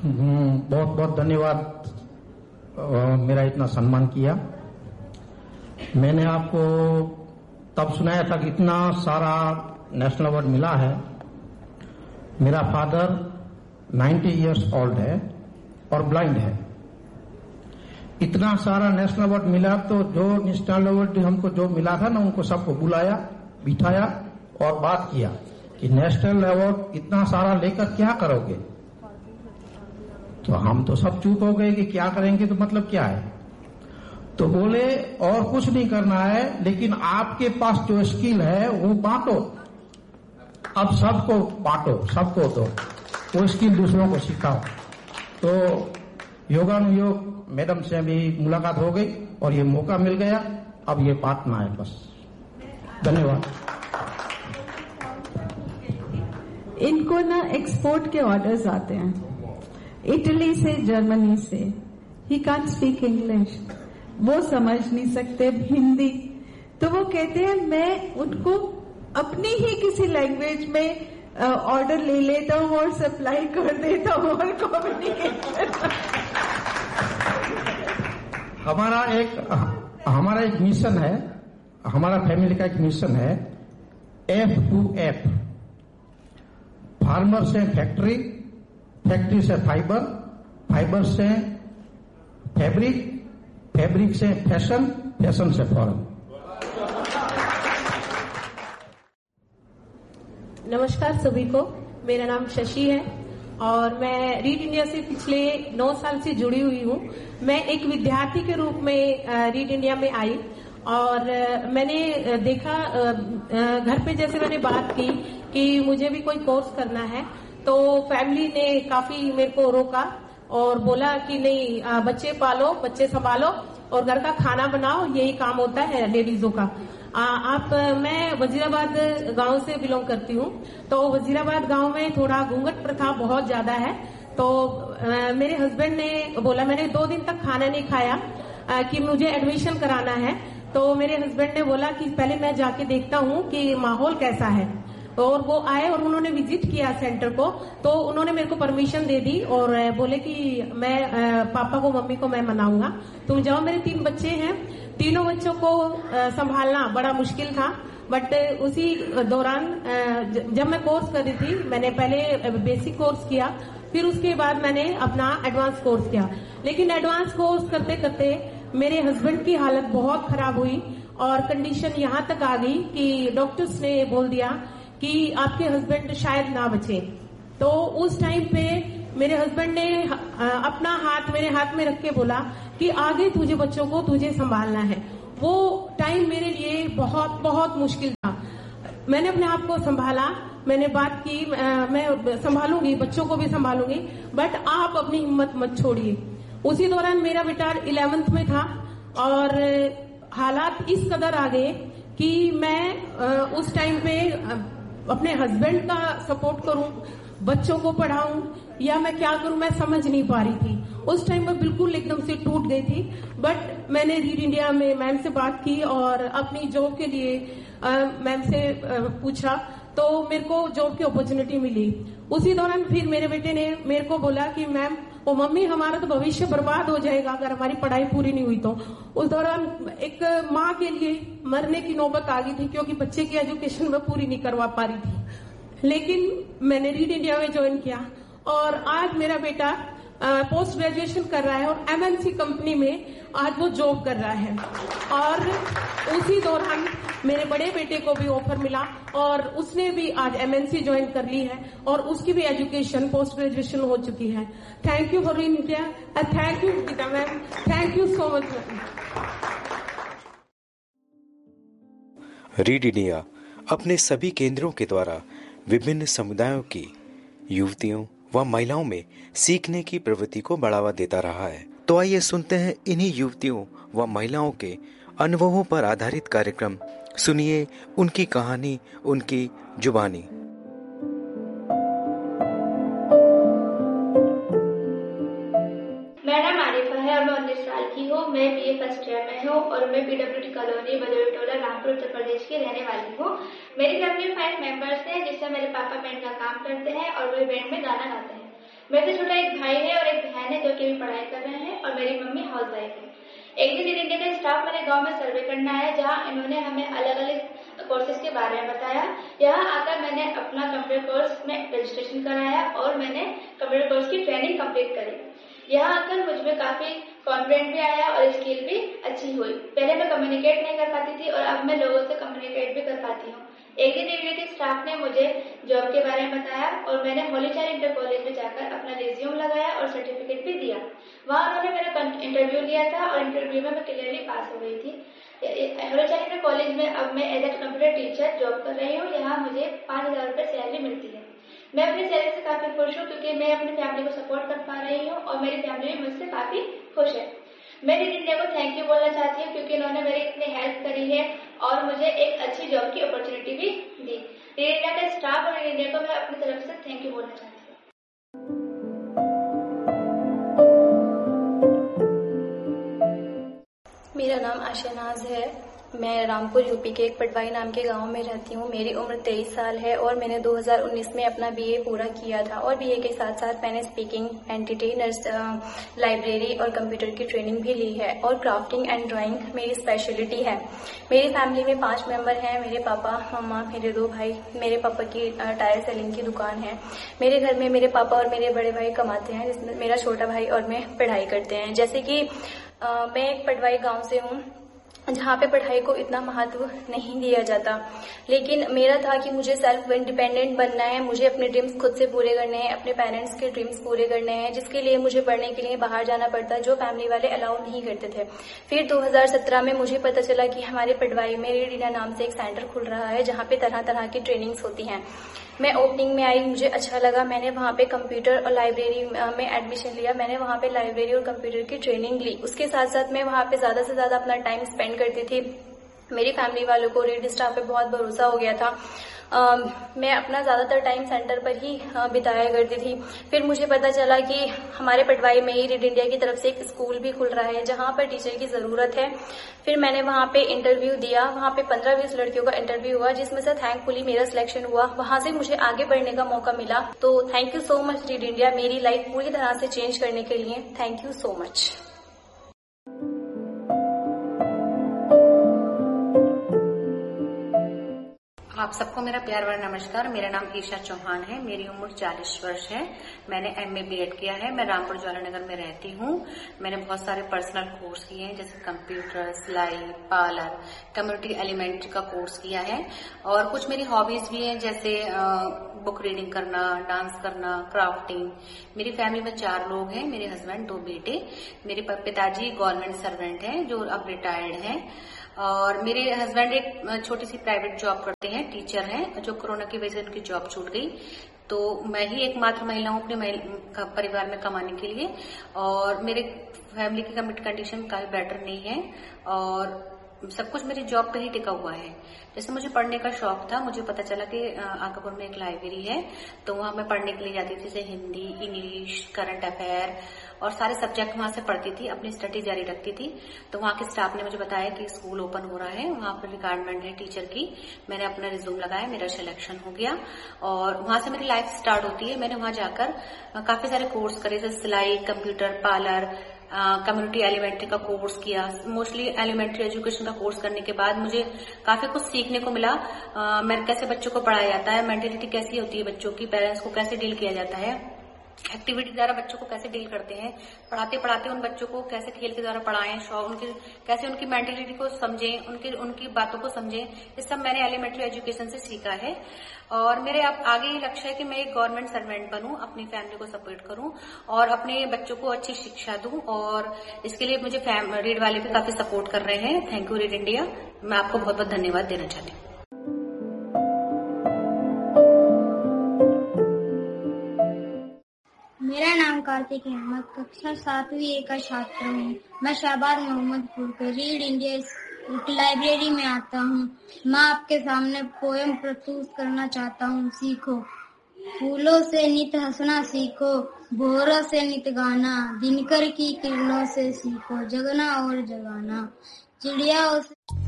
बहुत बहुत धन्यवाद मेरा इतना सम्मान किया। मैंने आपको तब सुनाया था कि इतना सारा नेशनल अवार्ड मिला है। मेरा फादर 90 इयर्स ओल्ड है और ब्लाइंड है। इतना सारा नेशनल अवार्ड मिला तो जो नेशनल अवार्ड हमको जो मिला था ना, उनको सबको बुलाया, बिठाया और बात किया कि नेशनल अवार्ड इतना सारा लेकर क्या करोगे। तो हम तो सब चुप हो गए कि क्या करेंगे, तो मतलब क्या है। तो बोले और कुछ नहीं करना है, लेकिन आपके पास जो स्किल है वो बांटो। अब सबको बांटो, सबको दो, वो स्किल दूसरों को सिखाओ। तो योगानुयोग मैडम से भी मुलाकात हो गई और ये मौका मिल गया। अब ये बांटना है बस। धन्यवाद। इनको ना एक्सपोर्ट के ऑर्डर्स आते हैं, इटली से, जर्मनी से। ही कांट स्पीक इंग्लिश, वो समझ नहीं सकते हिंदी। तो वो कहते हैं मैं उनको अपनी ही किसी लैंग्वेज में ऑर्डर ले लेता हूँ और सप्लाई कर देता हूँ और कम्युनिकेशन। हमारा एक मिशन है, हमारा फैमिली का एक मिशन है, F2F। फार्मर से फैक्ट्री, फैक्ट्री से फाइबर, फाइबर से फैब्रिक, फैब्रिक से फैशन, फैशन से फॉरेन। नमस्कार सभी को, मेरा नाम शशि है और मैं रीड इंडिया से पिछले 9 साल से जुड़ी हुई हूँ। मैं एक विद्यार्थी के रूप में रीड इंडिया में आई और मैंने देखा घर पे, जैसे मैंने बात की कि मुझे भी कोई कोर्स करना है, तो फैमिली ने काफी मेरे को रोका और बोला कि नहीं, बच्चे पालो, बच्चे संभालो और घर का खाना बनाओ, यही काम होता है लेडीजों का। मैं वजीराबाद गांव से बिलोंग करती हूँ। तो वजीराबाद गांव में थोड़ा घूंघट प्रथा बहुत ज्यादा है। तो मेरे हस्बैंड ने बोला, मैंने 2 दिन तक खाना नहीं खाया कि मुझे एडमिशन कराना है। तो मेरे हस्बैंड ने बोला कि पहले मैं जाके देखता हूँ कि माहौल कैसा है। और वो आए और उन्होंने विजिट किया सेंटर को। तो उन्होंने मेरे को परमिशन दे दी और बोले कि मैं पापा को, मम्मी को मैं मनाऊंगा, तुम जाओ। मेरे 3 बच्चे हैं, तीनों बच्चों को संभालना बड़ा मुश्किल था। बट उसी दौरान जब मैं कोर्स कर रही थी, मैंने पहले बेसिक कोर्स किया, फिर उसके बाद मैंने अपना एडवांस कोर्स किया। लेकिन एडवांस कोर्स करते करते मेरे हस्बैंड की हालत बहुत खराब हुई और कंडीशन यहाँ तक आ गई कि डॉक्टर्स ने बोल दिया कि आपके हस्बैंड शायद ना बचे। तो उस टाइम पे मेरे हस्बैंड ने अपना हाथ मेरे हाथ में रख के बोला कि आगे तुझे बच्चों को तुझे संभालना है। वो टाइम मेरे लिए बहुत बहुत मुश्किल था। मैंने अपने आप को संभाला, मैंने बात की, मैं संभालूंगी, बच्चों को भी संभालूंगी, बट आप अपनी हिम्मत मत छोड़िए। उसी दौरान मेरा बेटा 11th में था और हालात इस कदर आ गए कि मैं उस टाइम पे अपने हस्बैंड का सपोर्ट करूं, बच्चों को पढ़ाऊं या मैं क्या करूं, मैं समझ नहीं पा रही थी। उस टाइम मैं बिल्कुल एकदम से टूट गई थी। बट मैंने रीड इंडिया में मैम से बात की और अपनी जॉब के लिए मैम से पूछा, तो मेरे को जॉब की अपॉर्चुनिटी मिली। उसी दौरान फिर मेरे बेटे ने मेरे को बोला कि मैम, ओ मम्मी, हमारा तो भविष्य बर्बाद हो जाएगा अगर हमारी पढ़ाई पूरी नहीं हुई तो। उस दौरान एक माँ के लिए मरने की नौबत आ गई थी, क्योंकि बच्चे की एजुकेशन में पूरी नहीं करवा पा रही थी। लेकिन मैंने रीड इंडिया में ज्वाइन किया और आज मेरा बेटा पोस्ट ग्रेजुएशन कर रहा है और MNC कंपनी में आज वो जॉब कर रहा है। और उसी दौरान मेरे बड़े बेटे को भी ऑफर मिला और उसने भी आज MNC ज्वाइन कर ली है और उसकी भी एजुकेशन पोस्ट ग्रेजुएशन हो चुकी है। Thank you for read India, thank you Gita ma'am, thank you so much. Read India अपने सभी केंद्रों के द्वारा विभिन्न समुदायों की युवतियों व महिलाओं में सीखने की प्रवृत्ति को बढ़ावा देता रहा है। तो आइए सुनते हैं इन्हीं युवतियों व महिलाओं के अनुभवों पर आधारित कार्यक्रम। सुनिए उनकी कहानी, उनकी जुबानी। मेरा नाम आरिफा है और मैं 19 साल की हूँ। मैं BA फर्स्ट ईयर में हूँ और मैं PWD कॉलोनी बदौली टोला रामपुर उत्तर प्रदेश की रहने वाली हूँ। मेरी फैमिली में 5 मेंबर्स हैं, जिसमें मेरे पापा बैंड का काम करते हैं और वो बैंड में गाना गाते हैं। मेरे से छोटा एक भाई है और एक बहन है जो कि अभी पढ़ाई कर रहे हैं और मेरी मम्मी हाउस वाइफ है। एक दिन इंडिया का स्टाफ मेरे गांव में सर्वे करने आया, जहां इन्होंने हमें अलग अलग कोर्सेज के बारे में बताया। यहाँ आकर मैंने अपना कंप्यूटर कोर्स में रजिस्ट्रेशन कराया और मैंने कंप्यूटर कोर्स की ट्रेनिंग कंप्लीट करी। यहाँ आकर मुझ में काफी कॉन्फिडेंट भी आया और स्किल भी अच्छी हुई। पहले मैं कम्युनिकेट नहीं कर पाती थी और अब मैं लोगों से कम्युनिकेट भी कर पाती हूँ। एक दिन इंडिया के स्टाफ ने मुझे जॉब के बारे में बताया और मैंने होली चाइल्ड इंटर कॉलेज में जाकर अपना रिज्यूम लगाया और सर्टिफिकेट भी दिया। वहाँ उन्होंने मेरा इंटरव्यू लिया था और इंटरव्यू में मैं क्लियरली पास हो गई थी। होली चाइल्ड इंटर कॉलेज में अब मैं as a computer teacher job कर रही हूँ। यहाँ मुझे 5,000 रुपये सैलरी मिलती है। मैं अपनी सैलरी से काफी खुश हूँ क्योंकि मैं अपनी फैमिली को सपोर्ट कर पा रही हूँ और मेरी फैमिली भी मुझसे काफी खुश है। मैं रीड इंडिया को थैंक यू बोलना चाहती हूँ क्योंकि इन्होंने मेरी इतनी हेल्प करी है और मुझे एक अच्छी जॉब की अपॉर्चुनिटी भी दी। रीड इंडिया का स्टाफ और रीड इंडिया को मैं अपनी तरफ से थैंक यू बोलना चाहती हूँ। मेरा नाम आशा नाज है। मैं रामपुर यूपी के एक पटवाई नाम के गांव में रहती हूँ। मेरी उम्र 23 साल है और मैंने 2019 में अपना बीए पूरा किया था और बीए के साथ साथ मैंने स्पीकिंग, एंटिटी, लाइब्रेरी और कंप्यूटर की ट्रेनिंग भी ली है और क्राफ्टिंग एंड ड्राइंग मेरी स्पेशलिटी है। मेरी फैमिली में 5 मेंबर हैं। मेरे पापा, मम्मा, मेरे 2 भाई। मेरे पापा की टायर सेलिंग की दुकान है। मेरे घर में मेरे पापा और मेरे बड़े भाई कमाते हैं, जिसमें मेरा छोटा भाई और मैं पढ़ाई करते हैं। जैसे कि मैं एक पटवाई गाँव से हूँ जहाँ पे पढ़ाई को इतना महत्व नहीं दिया जाता, लेकिन मेरा था कि मुझे सेल्फ इंडिपेंडेंट बनना है। मुझे अपने ड्रीम्स खुद से पूरे करने हैं, अपने पेरेंट्स के ड्रीम्स पूरे करने हैं, जिसके लिए मुझे पढ़ने के लिए बाहर जाना पड़ता, जो फैमिली वाले अलाउ नहीं करते थे। फिर 2017 में मुझे पता चला कि हमारे पटवाई में रीड इंडिया नाम से एक सेंटर खुल रहा है जहाँ पे तरह तरह की ट्रेनिंग्स होती हैं। मैं ओपनिंग में आई, मुझे अच्छा लगा। मैंने वहाँ पे कंप्यूटर और लाइब्रेरी में एडमिशन लिया। मैंने वहाँ पे लाइब्रेरी और कंप्यूटर की ट्रेनिंग ली। उसके साथ साथ मैं वहाँ पे ज्यादा से ज्यादा अपना टाइम स्पेंड करती थी। मेरी फैमिली वालों को रीड स्टाफ पे बहुत भरोसा हो गया था। मैं अपना ज्यादातर टाइम सेंटर पर ही बिताया करती थी। फिर मुझे पता चला कि हमारे पटवाई में ही रीड इंडिया की तरफ से एक स्कूल भी खुल रहा है जहाँ पर टीचर की जरूरत है। फिर मैंने वहाँ पे इंटरव्यू दिया। वहाँ पे 15-20 लड़कियों का इंटरव्यू हुआ, जिसमें से थैंकफुली मेरा सिलेक्शन हुआ। वहाँ से मुझे आगे बढ़ने का मौका मिला। तो thank you so much read India, मेरी लाइफ पूरी तरह से चेंज करने के लिए। Thank you so much. आप सबको मेरा प्यार भरा नमस्कार। मेरा नाम ईशा चौहान है। मेरी उम्र 40 वर्ष है। मैंने MA BEd किया है। मैं रामपुर ज्वालानगर में रहती हूँ। मैंने बहुत सारे पर्सनल कोर्स किए हैं, जैसे कंप्यूटर, सिलाई, पार्लर, कम्युनिटी एलिमेंट्री का कोर्स किया है। और कुछ मेरी हॉबीज भी हैं, जैसे बुक रीडिंग करना, डांस करना, क्राफ्टिंग। मेरी फैमिली में 4 लोग हैं, मेरे हस्बैंड, 2 बेटे। मेरे पिताजी गवर्नमेंट सर्वेंट हैं जो अब रिटायर्ड हैं, और मेरे हस्बैंड एक छोटी सी प्राइवेट जॉब करते हैं, टीचर हैं, जो कोरोना की वजह से उनकी जॉब छूट गई। तो मैं ही एकमात्र महिला हूँ अपने परिवार में कमाने के लिए, और मेरे फैमिली की कंडीशन काफी बेटर नहीं है और सब कुछ मेरी जॉब पे ही टिका हुआ है। जैसे मुझे पढ़ने का शौक था, मुझे पता चला कि आकापुर में एक लाइब्रेरी है, तो वहां मैं पढ़ने के लिए जाती थी, जैसे हिंदी, इंग्लिश, करंट अफेयर और सारे सब्जेक्ट वहां से पढ़ती थी, अपनी स्टडी जारी रखती थी। तो वहां के स्टाफ ने मुझे बताया कि स्कूल ओपन हो रहा है, वहां पर रिक्वायरमेंट है टीचर की। मैंने अपना रिज्यूम लगाया, मेरा सिलेक्शन हो गया और वहां से मेरी लाइफ स्टार्ट होती है। मैंने वहां जाकर काफी सारे कोर्स करे, जैसे सिलाई, कंप्यूटर, पार्लर, कम्युनिटी एलिमेंट्री का कोर्स किया। मोस्टली एलिमेंट्री एजुकेशन का कोर्स करने के बाद मुझे काफी कुछ सीखने को मिला। मैं कैसे बच्चों को पढ़ाया जाता है, मेंटेलिटी कैसी होती है बच्चों की, पेरेंट्स को कैसे डील किया जाता है, एक्टिविटी द्वारा बच्चों को कैसे डील करते हैं, पढ़ाते पढ़ाते उन बच्चों को कैसे खेल के द्वारा पढ़ाएं, कैसे उनकी मेंटेलिटी को समझें, उनकी बातों को समझें। ये सब मैंने एलिमेंट्री एजुकेशन से सीखा है। और मेरे अब आगे ये लक्ष्य है कि मैं एक गवर्नमेंट सर्वेंट बनूं, अपनी फैमिली को सपोर्ट करूं और अपने बच्चों को अच्छी शिक्षा दूं। और इसके लिए मुझे रीड वाले भी काफी सपोर्ट कर रहे हैं। Thank you read India. मैं आपको बहुत बहुत धन्यवाद देना चाहती हूँ। मेरा नाम कार्तिक अहमद, कक्षा 7वीं A का छात्र हूँ। मैं शाहबाद मोहम्मदपुर के रीड इंडिया लाइब्रेरी में आता हूँ। मैं आपके सामने पोएम प्रस्तुत करना चाहता हूँ। सीखो, फूलों से नित हंसना सीखो, भोरों से नित गाना, दिनकर की किरणों से सीखो, जगना और जगाना, चिड़ियाओं से